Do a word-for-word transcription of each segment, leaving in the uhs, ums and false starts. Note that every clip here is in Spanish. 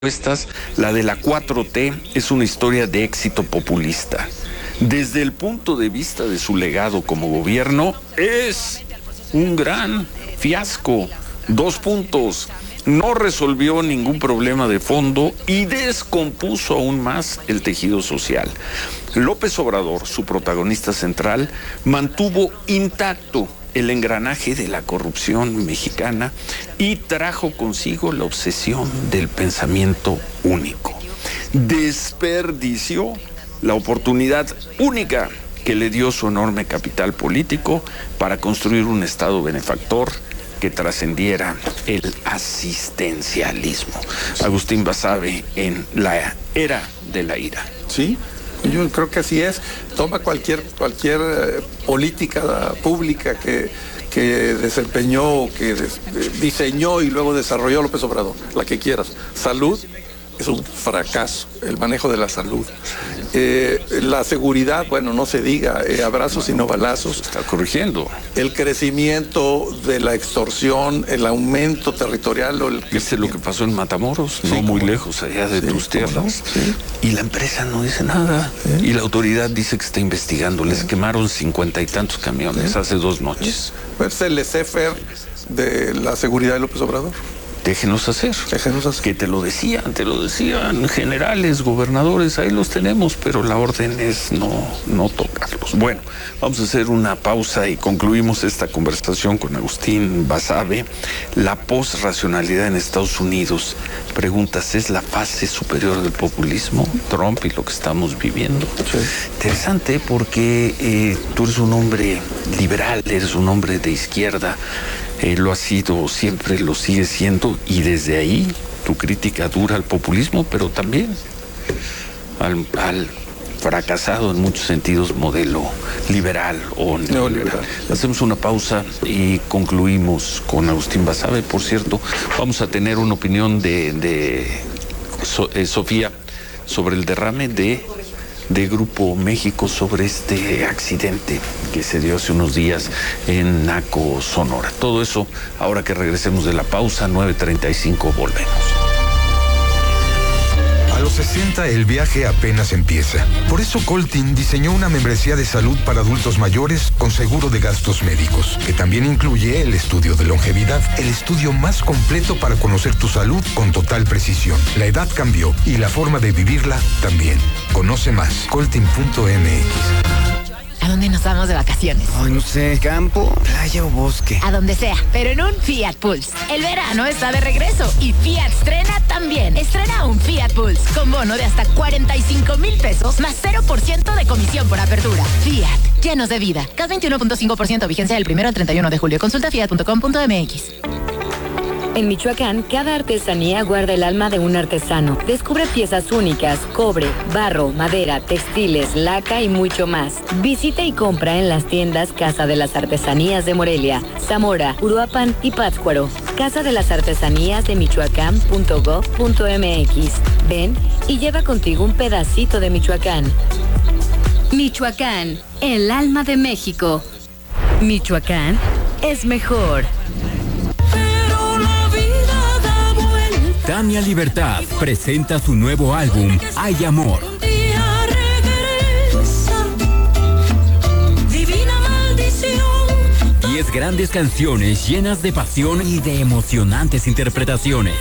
Estas, la de la cuatro T es una historia de éxito populista. Desde el punto de vista de su legado como gobierno, es un gran fiasco. Dos puntos. No resolvió ningún problema de fondo y descompuso aún más el tejido social. López Obrador, su protagonista central, mantuvo intacto el engranaje de la corrupción mexicana y trajo consigo la obsesión del pensamiento único. Desperdició la oportunidad única que le dio su enorme capital político para construir un Estado benefactor que trascendiera el asistencialismo. Agustín Basabe en La Era de la Ira. Sí, yo creo que así es. Toma cualquier, cualquier eh, política pública que, que desempeñó, que des, diseñó y luego desarrolló López Obrador, la que quieras. Salud es un fracaso, el manejo de la salud. Eh, la seguridad, bueno, no se diga, eh, abrazos y no balazos. Se está corrigiendo. El crecimiento de la extorsión, el aumento territorial. O el ¿Viste lo que pasó en Matamoros? Sí, no muy lejos, allá de sí, tus tierras. No? Sí. Y la empresa no dice nada. Sí. Y la autoridad dice que está investigando. Les sí. quemaron cincuenta y tantos camiones sí. hace dos noches. Sí. Pues el laissez-faire de la seguridad de López Obrador. Déjenos hacer. Déjenos hacer. Que te lo decían, te lo decían generales, gobernadores, ahí los tenemos, pero la orden es no, no tocarlos. Bueno, vamos a hacer una pausa y concluimos esta conversación con Agustín Basabe. La posracionalidad en Estados Unidos, preguntas, ¿es la fase superior del populismo? Trump y lo que estamos viviendo. Sí. Interesante porque eh, tú eres un hombre liberal, eres un hombre de izquierda. Eh, lo ha sido, siempre lo sigue siendo, y desde ahí tu crítica dura al populismo, pero también al, al fracasado en muchos sentidos modelo liberal o neoliberal. No, hacemos una pausa y concluimos con Agustín Basabe. Por cierto, vamos a tener una opinión de, de so, eh, Sofía sobre el derrame de de Grupo México sobre este accidente que se dio hace unos días en Naco, Sonora. Todo eso, ahora que regresemos de la pausa, nueve treinta y cinco, volvemos. A los sesenta el viaje apenas empieza. Por eso Coltin diseñó una membresía de salud para adultos mayores con seguro de gastos médicos, que también incluye el estudio de longevidad, el estudio más completo para conocer tu salud con total precisión. La edad cambió y la forma de vivirla también. Conoce más, coltin punto m x. ¿A dónde nos vamos de vacaciones? Ay, no sé, campo, playa o bosque. A donde sea, pero en un Fiat Pulse. El verano está de regreso y Fiat estrena también. Estrena un Fiat Pulse con bono de hasta cuarenta y cinco mil pesos más cero por ciento de comisión por apertura. Fiat, llenos de vida. C A T veintiuno punto cinco por ciento vigencia del primero al treinta y uno de julio. Consulta fiat punto com punto m x. En Michoacán, cada artesanía guarda el alma de un artesano. Descubre piezas únicas, cobre, barro, madera, textiles, laca y mucho más. Visita y compra en las tiendas Casa de las Artesanías de Morelia, Zamora, Uruapan y Pátzcuaro. Casa de las Artesanías de Michoacán punto gob punto m x. Ven y lleva contigo un pedacito de Michoacán. Michoacán, el alma de México. Michoacán es mejor. Tania Libertad presenta su nuevo álbum, Hay Amor. Diez grandes canciones llenas de pasión y de emocionantes interpretaciones.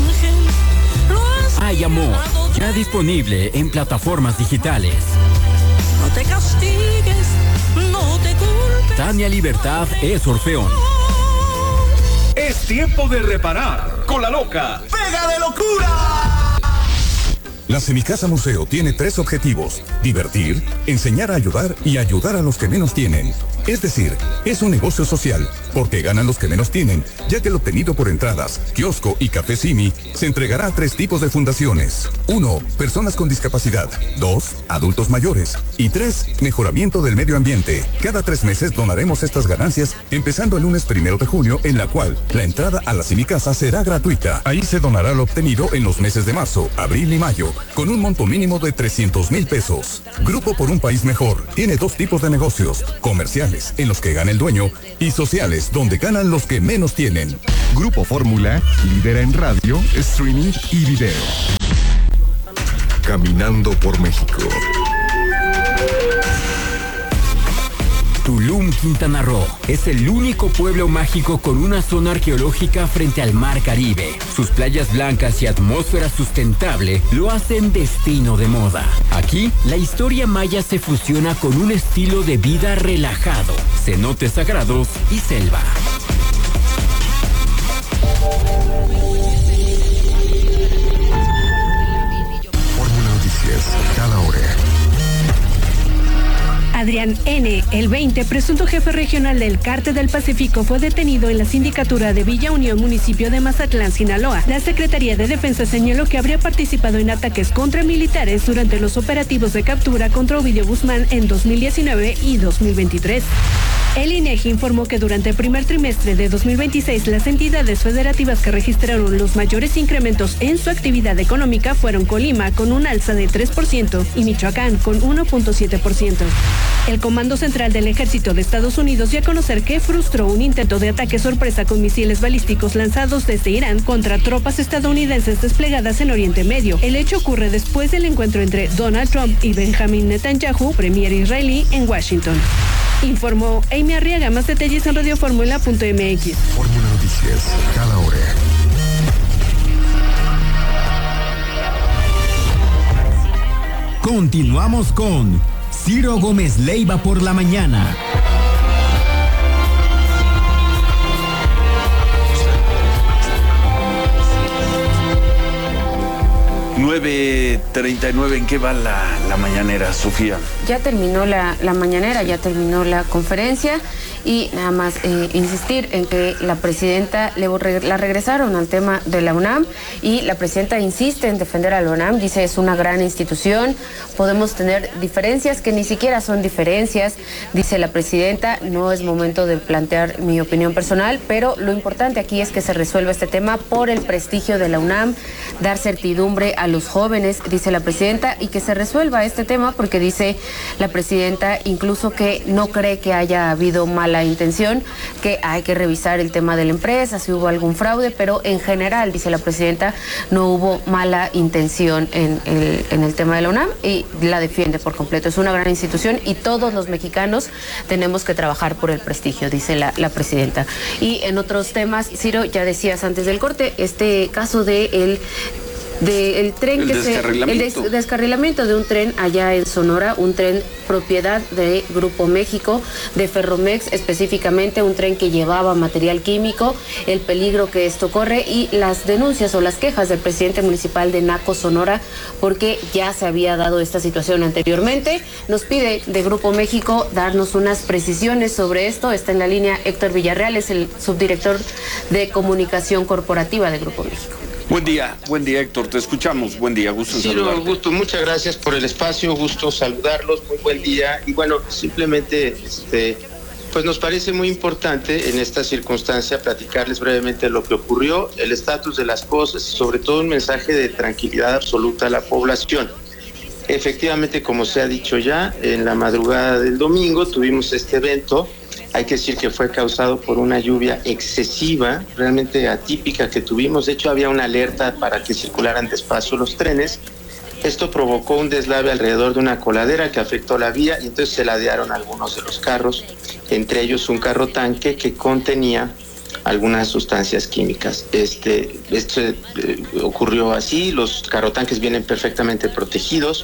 Hay Amor, ya disponible en plataformas digitales. No te castigues, no te culpes. Tania Libertad es Orfeón. Es tiempo de reparar con la loca Pega de Locura. La Semicasa Museo tiene tres objetivos: divertir, enseñar a ayudar y ayudar a los que menos tienen. Es decir, es un negocio social, porque ganan los que menos tienen, ya que el obtenido por entradas, kiosco y café Simi se entregará a tres tipos de fundaciones. Uno, personas con discapacidad. Dos, adultos mayores. Y tres, mejoramiento del medio ambiente. Cada tres meses donaremos estas ganancias, empezando el lunes primero de junio, en la cual la entrada a la Semicasa será gratuita. Ahí se donará lo obtenido en los meses de marzo, abril y mayo, con un monto mínimo de trescientos mil pesos. Grupo por un País Mejor tiene dos tipos de negocios: comerciales residenciales, en los que gana el dueño, y sociales, donde ganan los que menos tienen. Grupo Fórmula lidera en radio, streaming y video. Caminando por México. Tulum, Quintana Roo, es el único pueblo mágico con una zona arqueológica frente al Mar Caribe. Sus playas blancas y atmósfera sustentable lo hacen destino de moda. Aquí, la historia maya se fusiona con un estilo de vida relajado, cenotes sagrados y selva. Fórmula Noticias, cada hora. Adrián N., el veinte, presunto jefe regional del Cártel del Pacífico, fue detenido en la sindicatura de Villa Unión, municipio de Mazatlán, Sinaloa. La Secretaría de Defensa señaló que habría participado en ataques contra militares durante los operativos de captura contra Ovidio Guzmán en dos mil diecinueve y dos mil veintitrés. El INEGI informó que durante el primer trimestre de dos mil veintiséis, las entidades federativas que registraron los mayores incrementos en su actividad económica fueron Colima, con un alza de tres por ciento, y Michoacán, con uno punto siete por ciento. El Comando Central del Ejército de Estados Unidos dio a conocer que frustró un intento de ataque sorpresa con misiles balísticos lanzados desde Irán contra tropas estadounidenses desplegadas en Oriente Medio. El hecho ocurre después del encuentro entre Donald Trump y Benjamin Netanyahu, premier israelí, en Washington. Informó Amy Arriaga. Más detalles en radioformula punto m x. Fórmula Noticias, cada hora. Continuamos con Ciro Gómez Leiva por la mañana. nueve treinta y nueve, ¿en qué va la, la mañanera, Sofía? Ya terminó la, la mañanera, ya terminó la conferencia y nada más eh, insistir en que la presidenta le, la regresaron al tema de la UNAM y la presidenta insiste en defender a la UNAM, dice es una gran institución, podemos tener diferencias que ni siquiera son diferencias, dice la presidenta, no es momento de plantear mi opinión personal, pero lo importante aquí es que se resuelva este tema por el prestigio de la UNAM, dar certidumbre a los jóvenes, dice la presidenta, y que se resuelva este tema porque dice la presidenta incluso que no cree que haya habido mala intención, que hay que revisar el tema de la empresa, si hubo algún fraude, pero en general, dice la presidenta, no hubo mala intención en el, en el tema de la UNAM y la defiende por completo. Es una gran institución y todos los mexicanos tenemos que trabajar por el prestigio, dice la, la presidenta. Y en otros temas, Ciro, ya decías antes del corte, este caso de el del tren el que se el des, descarrilamiento de un tren allá en Sonora, un tren propiedad de Grupo México, de Ferromex específicamente, un tren que llevaba material químico, el peligro que esto corre y las denuncias o las quejas del presidente municipal de Naco, Sonora, porque ya se había dado esta situación anteriormente. Nos pide de Grupo México darnos unas precisiones sobre esto. Está en la línea Héctor Villarreal, es el subdirector de comunicación corporativa de Grupo México. Buen día, buen día Héctor, te escuchamos, buen día, gusto en sí, saludarte. Gusto, muchas gracias por el espacio, gusto saludarlos, muy buen día y bueno, simplemente este, pues nos parece muy importante en esta circunstancia platicarles brevemente lo que ocurrió, el estatus de las cosas y sobre todo un mensaje de tranquilidad absoluta a la población. Efectivamente, como se ha dicho ya, en la madrugada del domingo tuvimos este evento. Hay que decir que fue causado por una lluvia excesiva, realmente atípica que tuvimos. De hecho, había una alerta para que circularan despacio los trenes. Esto provocó un deslave alrededor de una coladera que afectó la vía y entonces se ladearon algunos de los carros, entre ellos un carro tanque que contenía algunas sustancias químicas. Este, esto eh, ocurrió así, los carrotanques vienen perfectamente protegidos.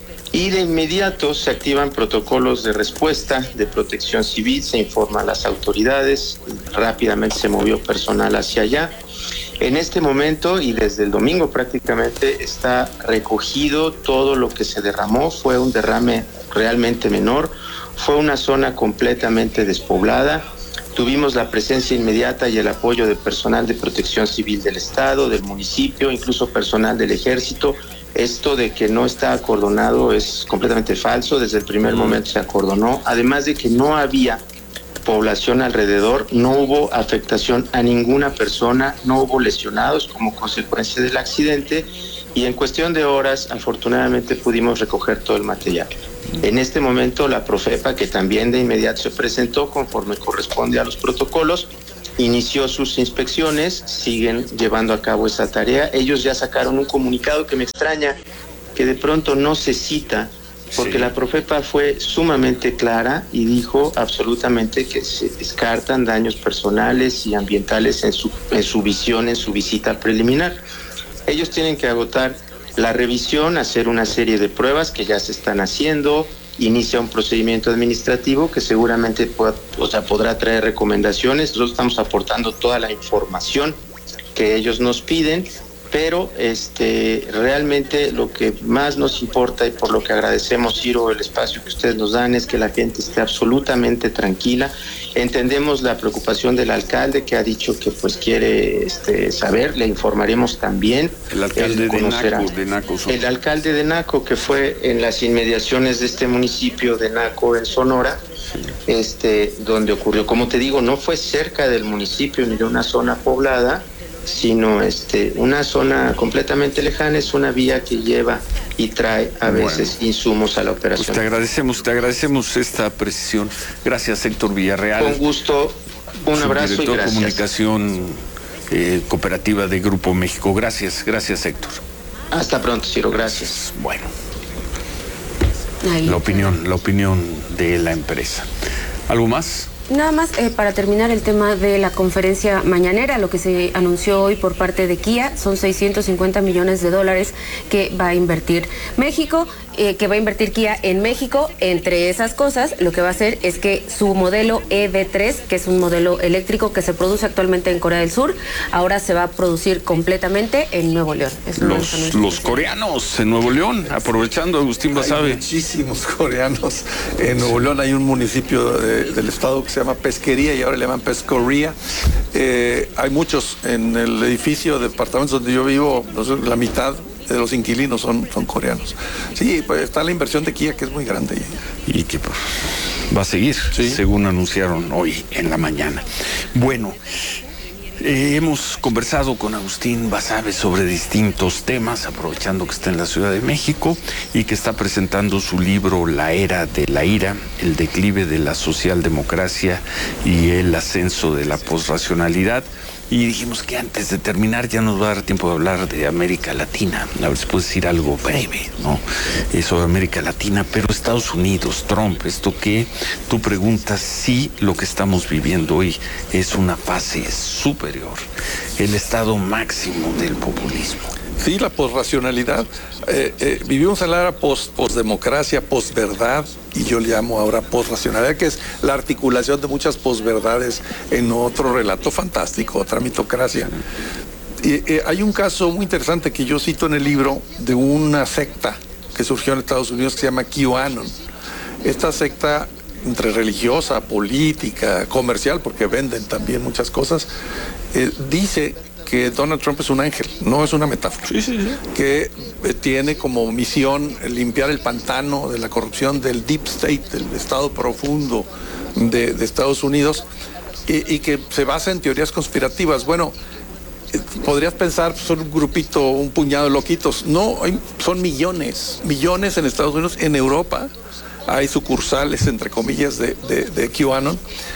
Y de inmediato se activan protocolos de respuesta de protección civil, se informa a las autoridades, rápidamente se movió personal hacia allá. En este momento y desde el domingo prácticamente está recogido todo lo que se derramó, fue un derrame realmente menor, fue una zona completamente despoblada. Tuvimos la presencia inmediata y el apoyo de personal de protección civil del estado, del municipio, incluso personal del ejército. Esto de que no está acordonado es completamente falso, desde el primer momento se acordonó, además de que no había población alrededor, no hubo afectación a ninguna persona, no hubo lesionados como consecuencia del accidente y en cuestión de horas, afortunadamente, pudimos recoger todo el material. En este momento, la Profepa, que también de inmediato se presentó conforme corresponde a los protocolos, inició sus inspecciones, siguen llevando a cabo esa tarea. Ellos ya sacaron un comunicado que me extraña, que de pronto no se cita, porque sí. La Profepa fue sumamente clara y dijo absolutamente que se descartan daños personales y ambientales en su, en su visión, en su visita preliminar. Ellos tienen que agotar la revisión, hacer una serie de pruebas que ya se están haciendo, inicia un procedimiento administrativo que seguramente pueda, o sea, podrá traer recomendaciones. Nosotros estamos aportando toda la información que ellos nos piden, pero este realmente lo que más nos importa y por lo que agradecemos, Ciro, el espacio que ustedes nos dan, es que la gente esté absolutamente tranquila. Entendemos la preocupación del alcalde, que ha dicho que pues quiere este, saber, le informaremos también. El alcalde de Naco, de Naco Sonora. El alcalde de Naco, que fue en las inmediaciones de este municipio de Naco, en Sonora, este, donde ocurrió. Como te digo, no fue cerca del municipio ni de una zona poblada, sino este una zona completamente lejana. Es una vía que lleva y trae a veces bueno, insumos a la operación. Pues te agradecemos, te agradecemos esta precisión. Gracias, Héctor Villarreal. Con gusto, un abrazo y gracias. De Comunicación eh, Cooperativa de Grupo México. Gracias, gracias, Héctor. Hasta pronto, Ciro, gracias. Bueno, Ahí. la opinión, la opinión de la empresa. ¿Algo más? Nada más eh, para terminar el tema de la conferencia mañanera, lo que se anunció hoy por parte de Kia son seiscientos cincuenta millones de dólares que va a invertir México, eh, que va a invertir Kia en México. Entre esas cosas, lo que va a hacer es que su modelo E V tres, que es un modelo eléctrico que se produce actualmente en Corea del Sur, ahora se va a producir completamente en Nuevo León. Es los, los coreanos en Nuevo León, aprovechando, Agustín Basabe. Hay muchísimos coreanos en Nuevo León. Hay un municipio de, del estado que se llama Pesquería y ahora le llaman Pescoría. Eh, hay muchos en el edificio de departamentos donde yo vivo, la mitad de los inquilinos son, son coreanos. Sí, pues está la inversión de Kia, que es muy grande. Y que pues, va a seguir, ¿sí? Según anunciaron hoy en la mañana. Bueno, Eh, hemos conversado con Agustín Basabe sobre distintos temas, aprovechando que está en la Ciudad de México y que está presentando su libro La Era de la Ira, el declive de la socialdemocracia y el ascenso de la posracionalidad. Y dijimos que antes de terminar ya nos va a dar tiempo de hablar de América Latina. A ver si puedes decir algo breve, ¿no? Eso de América Latina, pero Estados Unidos, Trump, esto que tú preguntas si lo que estamos viviendo hoy es una fase superior, el estado máximo del populismo. Sí, la posracionalidad. Eh, eh, vivimos en la era post, postdemocracia, posverdad, y yo le llamo ahora posracionalidad, que es la articulación de muchas posverdades en otro relato fantástico, otra mitocracia. Y, eh, hay un caso muy interesante que yo cito en el libro de una secta que surgió en Estados Unidos que se llama QAnon. Esta secta, entre religiosa, política, comercial, porque venden también muchas cosas, eh, dice que Donald Trump es un ángel, no es una metáfora. Sí, sí, sí. Que eh, tiene como misión limpiar el pantano de la corrupción del Deep State, del Estado profundo de, de Estados Unidos, y, y que se basa en teorías conspirativas. Bueno, eh, podrías pensar, son un grupito, un puñado de loquitos. No, hay, son millones, millones en Estados Unidos, en Europa. Hay sucursales, entre comillas, de, de, de QAnon.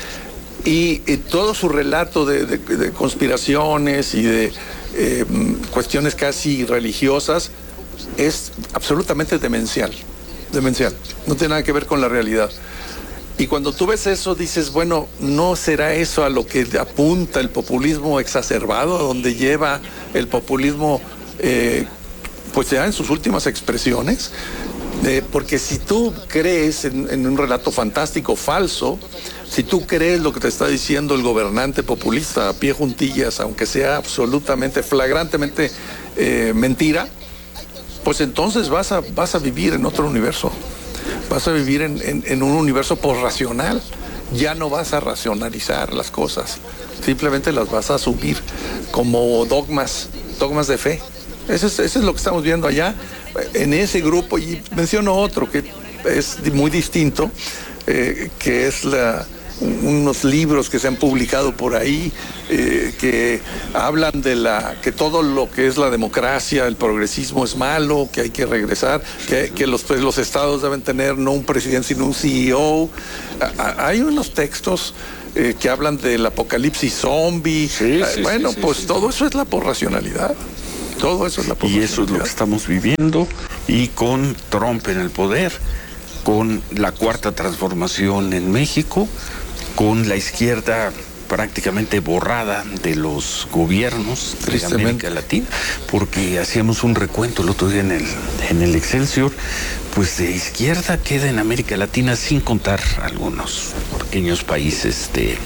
Y, y todo su relato de, de, de conspiraciones y de eh, cuestiones casi religiosas es absolutamente demencial, demencial, no tiene nada que ver con la realidad. Y cuando tú ves eso dices, bueno, ¿no será eso a lo que apunta el populismo exacerbado, a donde lleva el populismo eh, pues ya en sus últimas expresiones? Eh, porque si tú crees en, en un relato fantástico, falso, si tú crees lo que te está diciendo el gobernante populista a pie juntillas, aunque sea absolutamente, flagrantemente eh, mentira, pues entonces vas a, vas a vivir en otro universo. Vas a vivir en, en, en un universo posracional. Ya no vas a racionalizar las cosas, simplemente las vas a asumir como dogmas, dogmas de fe. Eso es, eso es lo que estamos viendo allá, en ese grupo. Y menciono otro que es muy distinto, eh, que es la, unos libros que se han publicado por ahí eh, que hablan de la que todo lo que es la democracia, el progresismo es malo, que hay que regresar, que, que los, pues, los estados deben tener no un presidente sino un C E O. A, a, hay unos textos eh, que hablan del apocalipsis zombie. Sí, sí, bueno, sí, sí, pues sí, todo sí. eso es la porracionalidad. Todo eso es la Y eso es lo que estamos viviendo, y con Trump en el poder, con la cuarta transformación en México, con la izquierda prácticamente borrada de los gobiernos de América Latina, porque hacíamos un recuento el otro día en el, en el Excelsior, pues de izquierda queda en América Latina, sin contar algunos pequeños países de,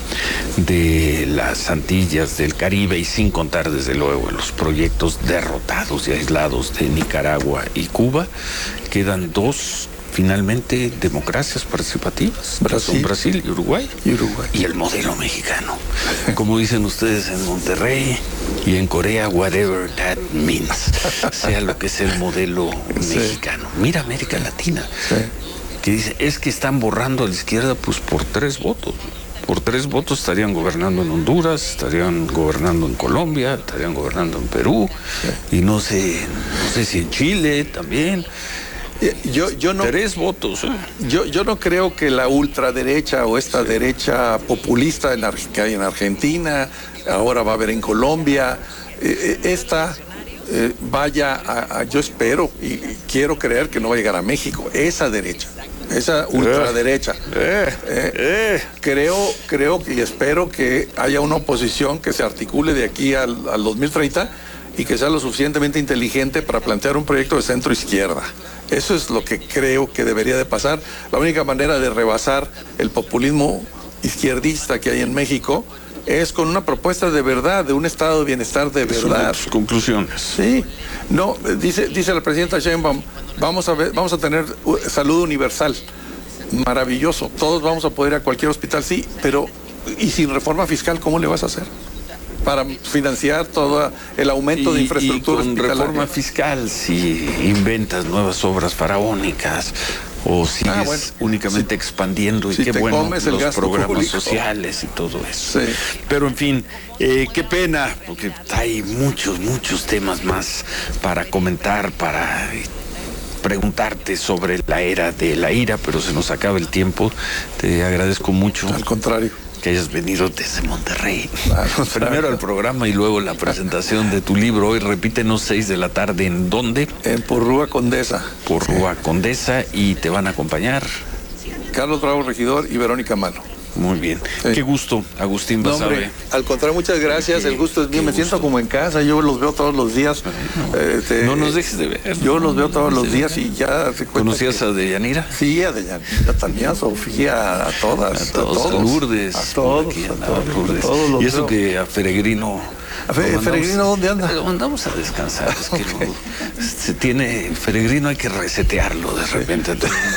de las Antillas, del Caribe, y sin contar desde luego los proyectos derrotados y aislados de Nicaragua y Cuba, quedan dos finalmente democracias participativas, Brasil, son Brasil y Uruguay. y Uruguay y el modelo mexicano, como dicen ustedes en Monterrey y en Corea, whatever that means, sea lo que sea el modelo sí. mexicano. Mira América Latina, sí. que dice, es que están borrando a la izquierda pues por tres votos. Por tres votos estarían gobernando en Honduras, estarían gobernando en Colombia, estarían gobernando en Perú, sí. y no sé, no sé si en Chile también. Yo, yo no, Tres votos. ¿eh? Yo, yo no creo que la ultraderecha o esta sí. derecha populista en, que hay en Argentina, ahora va a haber en Colombia, eh, esta eh, vaya a, a, yo espero y, y quiero creer que no va a llegar a México, esa derecha, esa ultraderecha. Eh, eh, eh. Creo, creo y espero que haya una oposición que se articule de aquí al, al dos mil treinta y que sea lo suficientemente inteligente para plantear un proyecto de centro izquierda. Eso es lo que creo que debería de pasar. La única manera de rebasar el populismo izquierdista que hay en México es con una propuesta de verdad, de un estado de bienestar de verdad. Sus conclusiones. Sí. No, dice, dice la presidenta Sheinbaum, vamos a ver, vamos a tener salud universal. Maravilloso. Todos vamos a poder ir a cualquier hospital, sí, pero ¿y sin reforma fiscal cómo le vas a hacer? Para financiar todo el aumento y, de infraestructura y con reforma fiscal, si inventas nuevas obras faraónicas o sigues ah, bueno, únicamente sí. expandiendo, y si qué bueno los programas público. sociales y todo eso. Sí. Pero en fin, eh, qué pena, porque hay muchos, muchos temas más para comentar, para preguntarte sobre la era de la ira, pero se nos acaba el tiempo. Te agradezco mucho. Al contrario. Que hayas venido desde Monterrey. Claro, primero al programa y luego la presentación de tu libro. Hoy repítenos, seis de la tarde, ¿en dónde? En Porrúa Condesa. Porrúa sí. Condesa, y te van a acompañar Carlos Bravo Regidor y Verónica Mano. Muy bien. Sí. Qué gusto, Agustín Basabe. No, al contrario, muchas gracias. El gusto es mío. Me gusto. siento como en casa. Yo los veo todos los días. No, eh, te, no nos dejes de ver. Yo los veo todos los días y ya... ¿Conocías que, a Deyanira? Sí, a Deyanira también, a Sofía, a todas. A todos, a, todos, a Lourdes. A todos. Aquí a todos, Lourdes. A todos y eso veo. Que a Peregrino... A Fe, Peregrino, ¿dónde anda? Lo mandamos a descansar. Es que okay. no, se tiene Peregrino, hay que resetearlo de repente.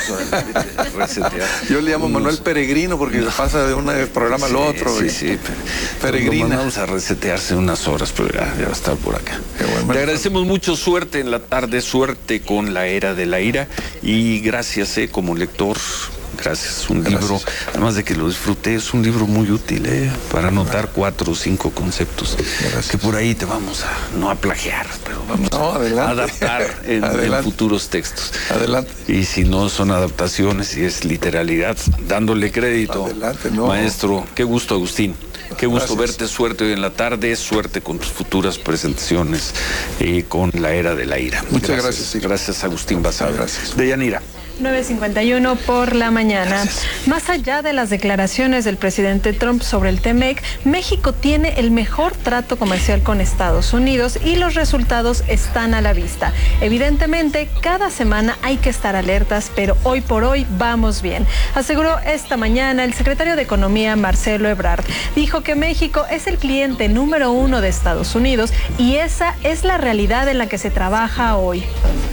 resetear. Yo le llamo Manuel Peregrino porque no. pasa de un programa sí, al otro. Sí, sí. Peregrino. Lo mandamos a resetearse unas horas, pero ya, ya va a estar por acá. Bueno, Te agradecemos mucho, suerte en la tarde, suerte con la era de la ira, y gracias eh, como lector. Gracias, un Gracias. libro, además de que lo disfruté, es un libro muy útil, ¿eh? Para anotar cuatro o cinco conceptos. Gracias. Que por ahí te vamos a, no a plagiar, pero vamos no, a adaptar en, en futuros textos. Adelante. Y si no son adaptaciones y es literalidad, dándole crédito. Adelante, no. Maestro, qué gusto, Agustín. Qué gusto Gracias. verte, suerte hoy en la tarde, suerte con tus futuras presentaciones eh, con la era de la ira. Muchas gracias. Gracias, sí. gracias Agustín Basabe. Gracias. Deyanira. nueve cincuenta y uno por la mañana. Gracias. Más allá de las declaraciones del presidente Trump sobre el T-MEC, México tiene el mejor trato comercial con Estados Unidos y los resultados están a la vista. Evidentemente, cada semana hay que estar alertas, pero hoy por hoy vamos bien. Aseguró esta mañana el secretario de Economía, Marcelo Ebrard. Dijo que México es el cliente número uno de Estados Unidos y esa es la realidad en la que se trabaja hoy.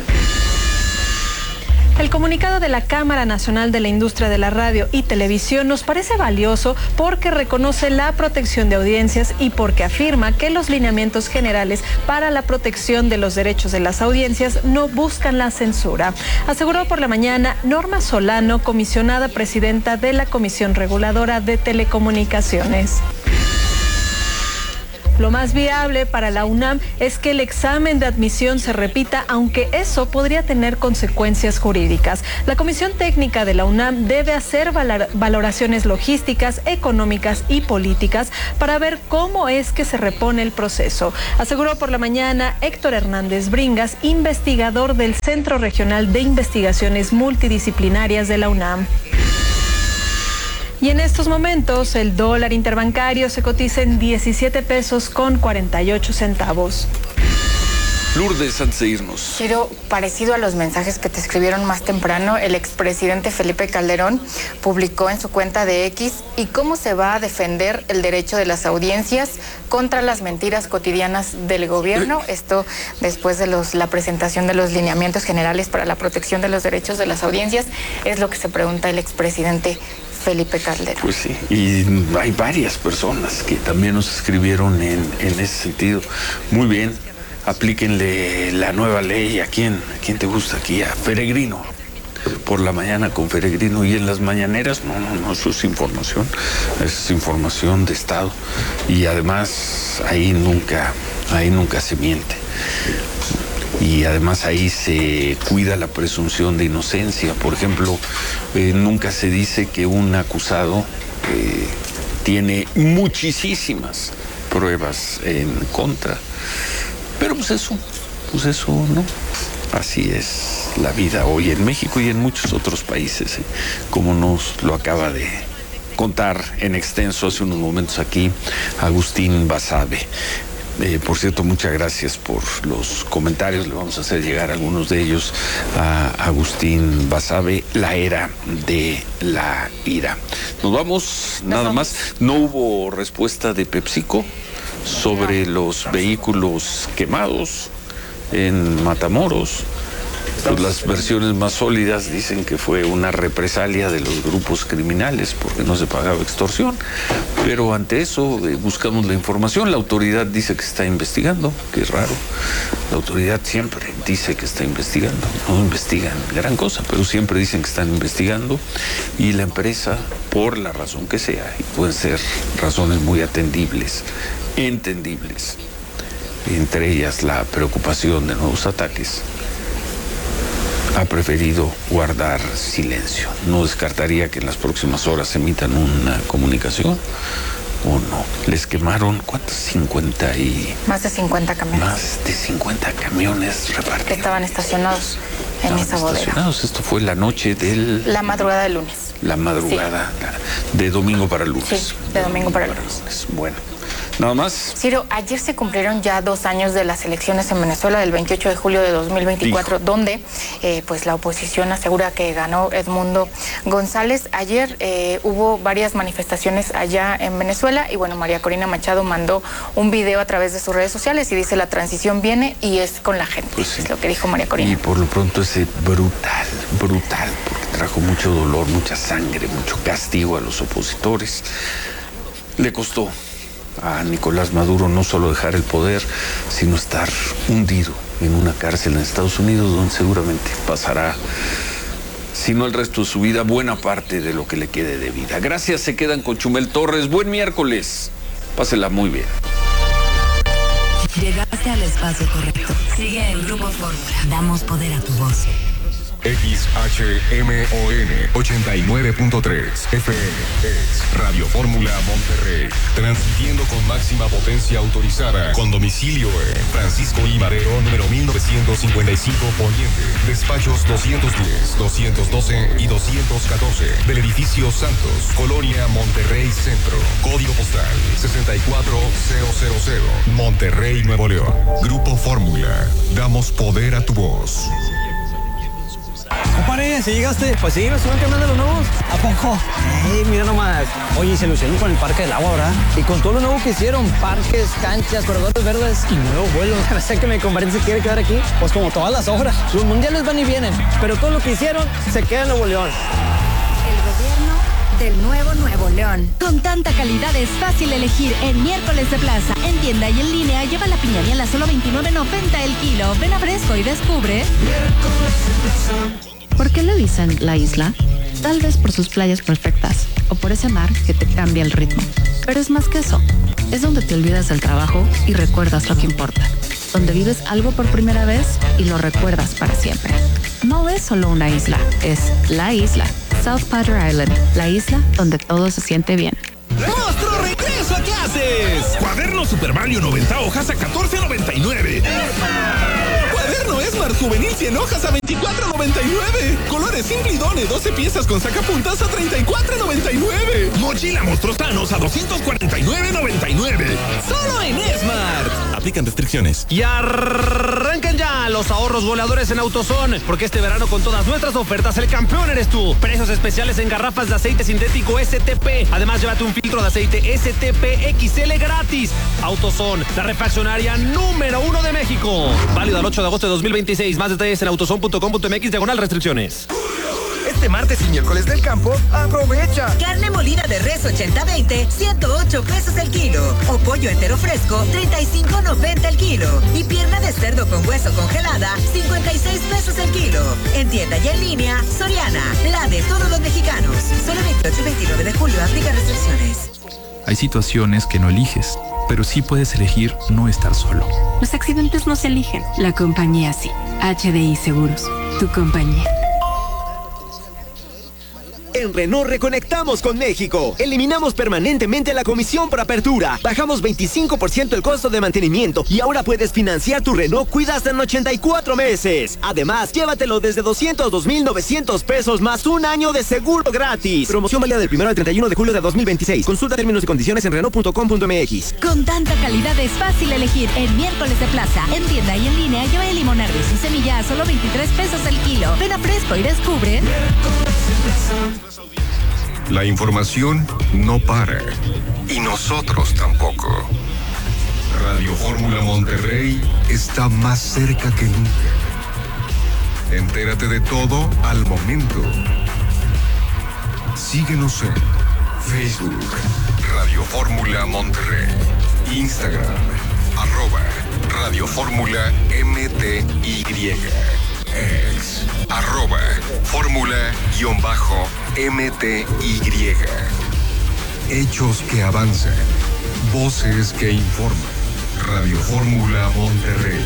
El comunicado de la Cámara Nacional de la Industria de la Radio y Televisión nos parece valioso porque reconoce la protección de audiencias y porque afirma que los lineamientos generales para la protección de los derechos de las audiencias no buscan la censura. Aseguró por la mañana Norma Solano, comisionada presidenta de la Comisión Reguladora de Telecomunicaciones. Lo más viable para la UNAM es que el examen de admisión se repita, aunque eso podría tener consecuencias jurídicas. La Comisión Técnica de la UNAM debe hacer valoraciones logísticas, económicas y políticas para ver cómo es que se repone el proceso, aseguró por la mañana Héctor Hernández Bringas, investigador del Centro Regional de Investigaciones Multidisciplinarias de la UNAM. Y en estos momentos el dólar interbancario se cotiza en diecisiete pesos con cuarenta y ocho centavos. Lourdes, antes de irnos. Ciro, parecido a los mensajes que te escribieron más temprano, el expresidente Felipe Calderón publicó en su cuenta de X y cómo se va a defender el derecho de las audiencias contra las mentiras cotidianas del gobierno. Esto después de los, la presentación de los lineamientos generales para la protección de los derechos de las audiencias, es lo que se pregunta el expresidente Felipe Calderón. Pues sí, y hay varias personas que también nos escribieron en, en ese sentido. Muy bien. Aplíquenle la nueva ley. ¿A quién? ¿A quién te gusta aquí? A Peregrino. Por la mañana con Peregrino y en las mañaneras. No, no, no, eso es información. Es información de Estado. Y además ahí nunca, ahí nunca se miente. Y además ahí se cuida la presunción de inocencia. Por ejemplo, eh, nunca se dice que un acusado eh, tiene muchísimas pruebas en contra. Pero pues eso, pues eso, ¿no? Así es la vida hoy en México y en muchos otros países, ¿eh? Como nos lo acaba de contar en extenso hace unos momentos aquí Agustín Basabe. Eh, por cierto, muchas gracias por los comentarios. Le vamos a hacer llegar algunos de ellos a Agustín Basabe, la era de la ira. Nos vamos, nada más. No hubo respuesta de PepsiCo sobre los vehículos quemados en Matamoros. Pues las versiones más sólidas dicen que fue una represalia de los grupos criminales porque no se pagaba extorsión, pero ante eso eh, buscamos la información. La autoridad dice que está investigando, que es raro. La autoridad siempre dice que está investigando, no investigan gran cosa, pero siempre dicen que están investigando, y la empresa, por la razón que sea, y pueden ser razones muy atendibles, entendibles, entre ellas la preocupación de nuevos ataques, ha preferido guardar silencio. No descartaría que en las próximas horas emitan una comunicación o no. Les quemaron, ¿cuántos? cincuenta y... Más de cincuenta camiones. Más de cincuenta camiones repartidos. Que estaban estacionados en estaban esa bodega. Estacionados. Esto fue la noche del... La madrugada del lunes. La madrugada sí. de domingo para lunes. Sí, de domingo para lunes. Bueno. Nada más. Ciro, ayer se cumplieron ya dos años de las elecciones en Venezuela, del veintiocho de julio de dos mil veinticuatro, Dijo. donde eh, pues la oposición asegura que ganó Edmundo González. Ayer eh, hubo varias manifestaciones allá en Venezuela y bueno, María Corina Machado mandó un video a través de sus redes sociales y dice: la transición viene y es con la gente. Pues sí. Es lo que dijo María Corina. Y por lo pronto ese brutal, brutal, porque trajo mucho dolor, mucha sangre, mucho castigo a los opositores. Le costó a Nicolás Maduro no solo dejar el poder, sino estar hundido en una cárcel en Estados Unidos, donde seguramente pasará, si no el resto de su vida, buena parte de lo que le quede de vida. Gracias, se quedan con Chumel Torres. Buen miércoles. Pásela muy bien. Llegaste al espacio correcto. Sigue el Grupo Fórmula. Damos poder a tu voz. X H M O N ochenta y nueve punto tres F M es Radio Fórmula Monterrey, transmitiendo con máxima potencia autorizada, con domicilio en Francisco I. Madero, número mil novecientos cincuenta y cinco Poniente, despachos doscientos diez, doscientos doce y doscientos catorce, del edificio Santos, Colonia Monterrey Centro, código postal sesenta y cuatro mil, Monterrey, Nuevo León. Grupo Fórmula, damos poder a tu voz. Compadre, si llegaste, pues sí, me suben que mandan los nuevos. ¿A poco? Ey, mira nomás. Oye, se lucieron con el Parque del Agua, ¿verdad? Y con todo lo nuevo que hicieron, parques, canchas, corredores verdes y nuevos vuelos. No sé que mi compadre se quiere quedar aquí. Pues como todas las obras. Los mundiales van y vienen, pero todo lo que hicieron se queda en Nuevo León. El gobierno del nuevo Nuevo León. Con tanta calidad es fácil elegir en Miércoles de Plaza. En tienda y en línea, lleva la piñañela a solo veintinueve noventa el kilo. Ven a Fresco y descubre. ¿Por qué le dicen la isla? Tal vez por sus playas perfectas o por ese mar que te cambia el ritmo. Pero es más que eso. Es donde te olvidas del trabajo y recuerdas lo que importa. Donde vives algo por primera vez y lo recuerdas para siempre. No es solo una isla, es la isla. South Padre Island, la isla donde todo se siente bien. ¡Monstruo regreso a clases! Cuaderno Super Mario noventa hojas a catorce noventa y nueve. Cuaderno Esmar Juvenil cien hojas a veinticuatro noventa y nueve. Colores Simple y Done doce piezas con sacapuntas a treinta y cuatro noventa y nueve. Mochila Monstruos Thanos a doscientos cuarenta y nueve noventa y nueve. Solo en Esmar. Aplican restricciones. Y arrancan ya los ahorros goleadores en AutoZone, porque este verano con todas nuestras ofertas el campeón eres tú. Precios especiales en garrafas de aceite sintético S T P. Además, llévate un filtro de aceite S T P X L gratis. AutoZone, la refaccionaria número uno de México. Válido al ocho de agosto de dos mil veintiséis. Más detalles en autozone punto com punto m x diagonal restricciones. Este martes y miércoles del campo, aprovecha. Carne molida de res ochenta veinte, ciento ocho pesos el kilo. O pollo entero fresco, treinta y cinco noventa el kilo. Y pierna de cerdo con hueso congelada, cincuenta y seis pesos el kilo. En tienda y en línea, Soriana, la de todos los mexicanos. Solo veintiocho y veintinueve de julio, aplica restricciones. Hay situaciones que no eliges, pero sí puedes elegir no estar solo. Los accidentes no se eligen, la compañía sí. H D I Seguros, tu compañía. En Renault reconectamos con México. Eliminamos permanentemente la comisión por apertura. Bajamos veinticinco por ciento el costo de mantenimiento y ahora puedes financiar tu Renault Kwid hasta en ochenta y cuatro meses. Además, llévatelo desde doscientos dos mil novecientos pesos más un año de seguro gratis. Promoción válida del primero al treinta y uno de julio de dos mil veintiséis. Consulta términos y condiciones en renault punto com punto m x. Con tanta calidad es fácil elegir. El miércoles de plaza, en tienda y en línea, lleva el limonardes y semilla a solo veintitrés pesos el kilo. Ven a Fresco y descubre. La información no para. Y nosotros tampoco. Radio Fórmula Monterrey está más cerca que nunca. Entérate de todo al momento. Síguenos en Facebook, Radio Fórmula Monterrey. Instagram, arroba Radio Fórmula M T Y. Ex, arroba Fórmula-M T Y. Hechos que avanzan, voces que informan. Radio Fórmula Monterrey.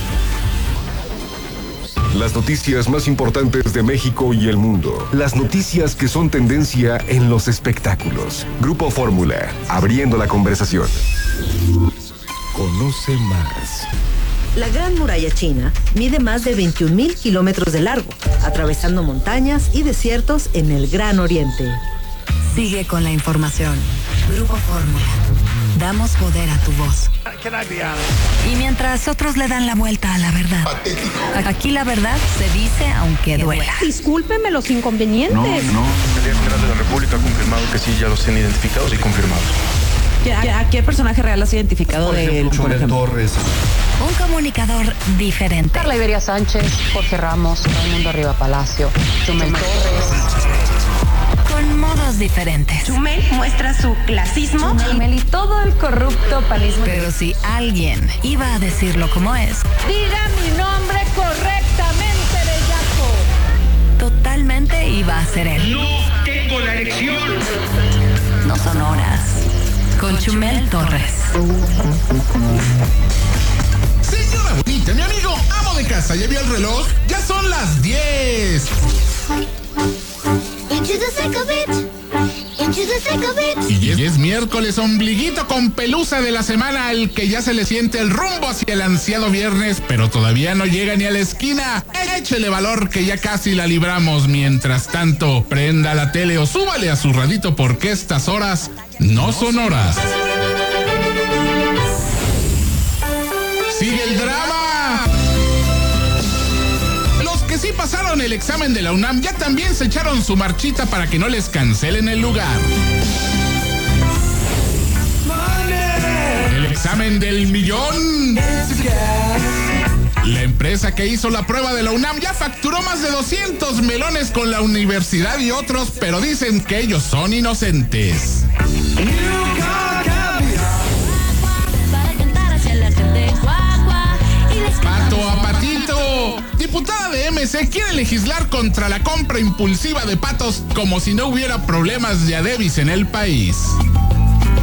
Las noticias más importantes de México y el mundo. Las noticias que son tendencia en los espectáculos. Grupo Fórmula, abriendo la conversación. Conoce más. La Gran Muralla China mide más de veintiún mil kilómetros de largo, atravesando montañas y desiertos en el Gran Oriente. Sigue con la información. Grupo Fórmula. Damos poder a tu voz. Y mientras otros le dan la vuelta a la verdad, aquí la verdad se dice aunque duela. Discúlpeme los inconvenientes. No, no. El general de la República ha confirmado que sí, ya los tienen identificados y confirmados. ¿A, ¿A qué personaje real has identificado por de él? Por ejemplo, Torres. Un comunicador diferente. Carla Iberia Sánchez, Jorge Ramos, Raimundo Arriba Palacio, Chumel Torres. Con modos diferentes. Chumel muestra su clasismo. Chumel y todo el corrupto panismo. Pero si alguien iba a decirlo como es. Diga mi nombre correctamente, bellaco. Totalmente iba a ser él. No tengo la elección. No son horas. Con Chumel Torres. Señora bonita, mi amigo amo de casa, ¿ya vio el reloj? Ya son las diez. Y es, es miércoles, ombliguito con pelusa de la semana al que ya se le siente el rumbo hacia el ansiado viernes, pero todavía no llega ni a la esquina. Échele valor que ya casi la libramos. Mientras tanto, prenda la tele o súbale a su radito porque estas horas no son horas. ¡Sigue el drama! Los que sí pasaron el examen de la UNAM ya también se echaron su marchita para que no les cancelen el lugar. El examen del millón. La empresa que hizo la prueba de la UNAM ya facturó más de doscientos melones con la universidad y otros, pero dicen que ellos son inocentes. Pato a patito. Diputada de M A M C quiere legislar contra la compra impulsiva de patos como si no hubiera problemas de adebis en el país.